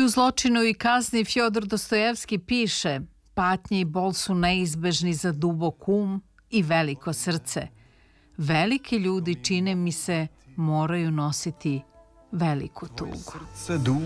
U Zločinu i kazni Fjodor Dostojevski piše: patnje i bol su neizbežni za dubok um i veliko srce. Veliki ljudi, čine mi se, moraju nositi veliku tugu.